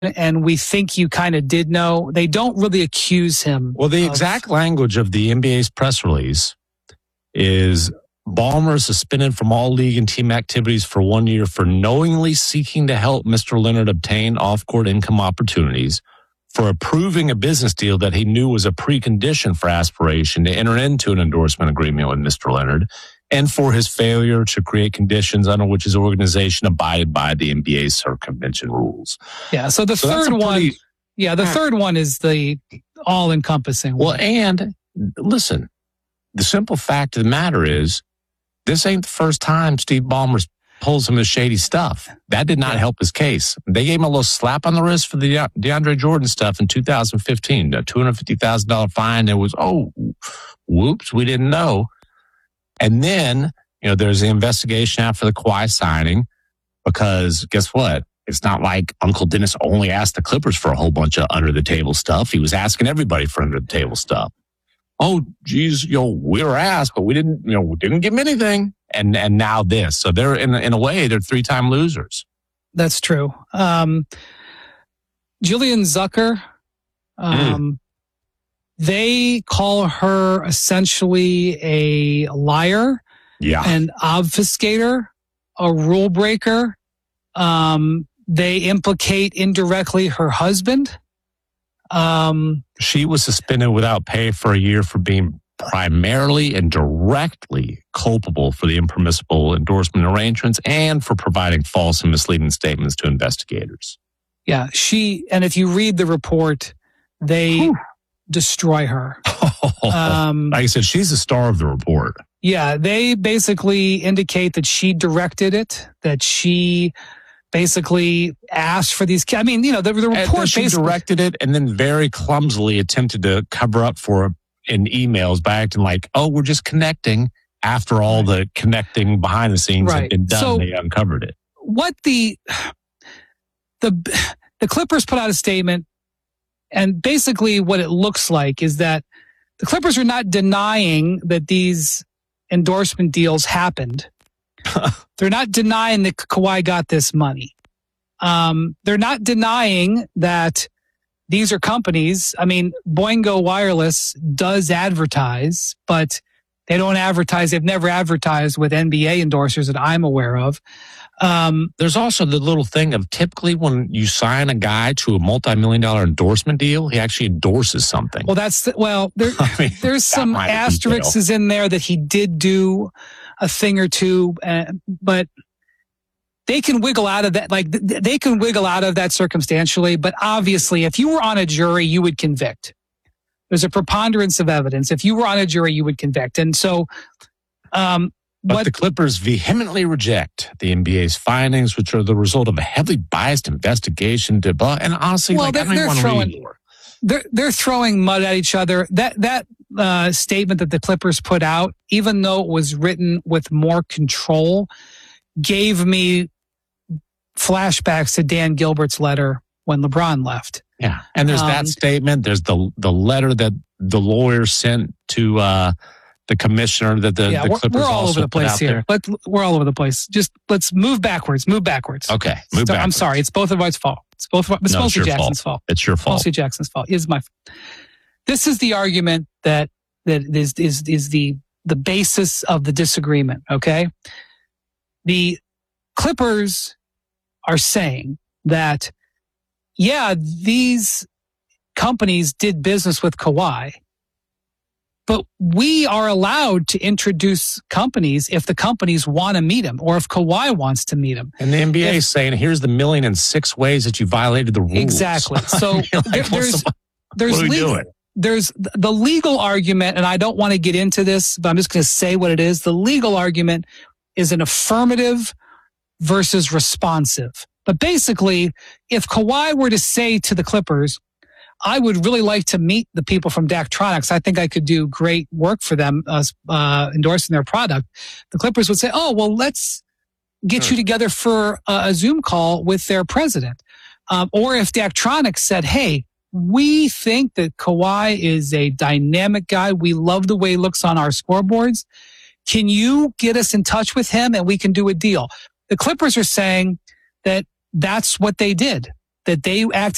and we think you kind of did know. They don't really accuse him. Well, the exact language of the NBA's press release is Ballmer is suspended from all league and team activities for 1 year for knowingly seeking to help Mr. Leonard obtain off-court income opportunities, for approving a business deal that he knew was a precondition for aspiration to enter into an endorsement agreement with Mr. Leonard, and for his failure to create conditions under which his organization abided by the NBA's circumvention rules. Yeah, so the third one, the third one is the all-encompassing one. Well, and listen, the simple fact of the matter is, this ain't the first time Steve Ballmer pulls some of the shady stuff. That did not help his case. They gave him a little slap on the wrist for the DeAndre Jordan stuff in 2015, a $250,000 fine. It was, whoops, we didn't know. And then, there's the investigation after the Kawhi signing, because guess what? It's not like Uncle Dennis only asked the Clippers for a whole bunch of under-the-table stuff. He was asking everybody for under-the-table stuff. Oh, geez, we were asked, but we didn't give him anything. And now this. So they're, in a way, they're three-time losers. That's true. Jillian Zucker, they call her essentially a liar, an obfuscator, a rule breaker. They implicate indirectly her husband. She was suspended without pay for a year for being primarily and directly culpable for the impermissible endorsement arrangements and for providing false and misleading statements to investigators. Yeah, and if you read the report, they destroy her. Like I said, she's the star of the report. Yeah, they basically indicate that she directed it, that she basically asked for these. I mean, the report she directed it and then very clumsily attempted to cover up for it in emails by acting like, we're just connecting, after all the connecting behind the scenes had been done. So they uncovered it. What the Clippers put out a statement, and basically what it looks like is that the Clippers are not denying that these endorsement deals happened. They're not denying that Kawhi got this money. They're not denying that these are companies. I mean, Boingo Wireless does advertise, but they don't advertise. They've never advertised with NBA endorsers that I'm aware of. There's also the little thing of typically when you sign a guy to a multi-million-dollar endorsement deal, he actually endorses something. Well, there's some asterisks in there that he did do a thing or two, but they can wiggle out of that. Like they can wiggle out of that circumstantially, but obviously if you were on a jury, you would convict. There's a preponderance of evidence. If you were on a jury, you would convict. And so, but the Clippers vehemently reject the NBA's findings, which are the result of a heavily biased investigation. And honestly, they're throwing mud at each other. That statement that the Clippers put out, even though it was written with more control, gave me flashbacks to Dan Gilbert's letter when LeBron left. Yeah, and there's that statement. There's the letter that the lawyer sent to the commissioner that the Clippers we're all also over the place here. We're all over the place. Just let's move backwards. Okay, I'm sorry. It's both of our fault. It's mostly Jackson's fault. It's your fault. Mostly Jackson's fault. This is the argument that is the basis of the disagreement. Okay, the Clippers are saying that, these companies did business with Kawhi, but we are allowed to introduce companies if the companies want to meet him or if Kawhi wants to meet him. And the NBA is saying, here's the 1,000,006 ways that you violated the rules. Exactly. So there's the legal argument, and I don't want to get into this, but I'm just going to say what it is. The legal argument is an affirmative versus responsive. But basically, if Kawhi were to say to the Clippers, I would really like to meet the people from Daktronics. I think I could do great work for them, endorsing their product. The Clippers would say, let's get you together for a Zoom call with their president. Or if Daktronics said, hey, we think that Kawhi is a dynamic guy. We love the way he looks on our scoreboards. Can you get us in touch with him and we can do a deal? The Clippers are saying that that's what they did, that they acted